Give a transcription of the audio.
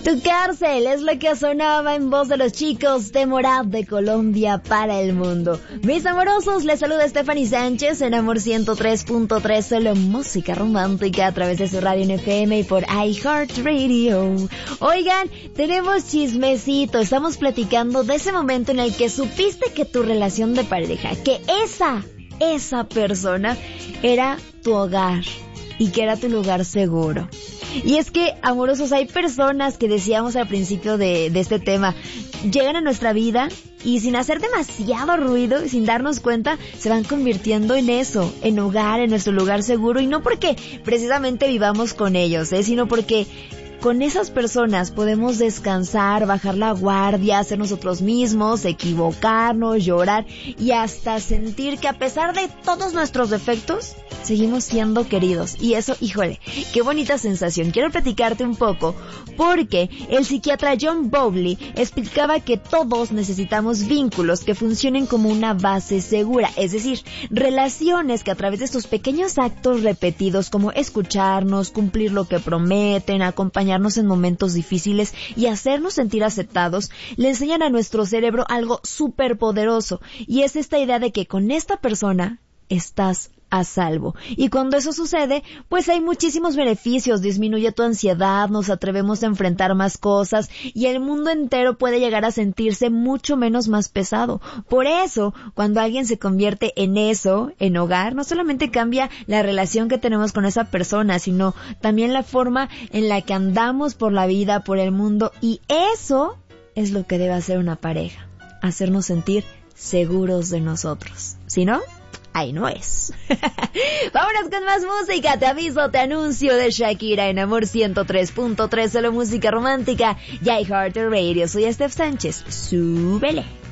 Tu cárcel es lo que sonaba en voz de los chicos de Morat de Colombia para el mundo. Mis amorosos, les saluda Stephanie Sánchez en Amor 103.3, solo música romántica a través de su radio en FM y por iHeartRadio. Oigan, tenemos chismecito, estamos platicando de ese momento en el que supiste que tu relación de pareja, que esa persona era tu hogar y que era tu lugar seguro. Y es que, amorosos, hay personas que decíamos al principio de este tema, llegan a nuestra vida y sin hacer demasiado ruido y sin darnos cuenta, se van convirtiendo en eso, en hogar, en nuestro lugar seguro, y no porque precisamente vivamos con ellos, sino porque con esas personas podemos descansar, bajar la guardia, ser nosotros mismos, equivocarnos, llorar y hasta sentir que a pesar de todos nuestros defectos, seguimos siendo queridos. Y eso, híjole, qué bonita sensación. Quiero platicarte un poco porque el psiquiatra John Bowlby explicaba que todos necesitamos vínculos que funcionen como una base segura, es decir, relaciones que a través de estos pequeños actos repetidos como escucharnos, cumplir lo que prometen, acompañarnos en momentos difíciles y hacernos sentir aceptados, le enseñan a nuestro cerebro algo súper poderoso, y es esta idea de que con esta persona estás a salvo. Y cuando eso sucede, pues hay muchísimos beneficios, disminuye tu ansiedad, nos atrevemos a enfrentar más cosas y el mundo entero puede llegar a sentirse mucho menos más pesado. Por eso, cuando alguien se convierte en eso, en hogar, no solamente cambia la relación que tenemos con esa persona, sino también la forma en la que andamos por la vida, por el mundo, y eso es lo que debe hacer una pareja, hacernos sentir seguros de nosotros. ¿Sí no? Ahí no es. Vámonos con más música. Te aviso, te anuncio de Shakira en Amor 103.3, solo música romántica. Y iHeartRadio. Soy Steph Sánchez. Súbele.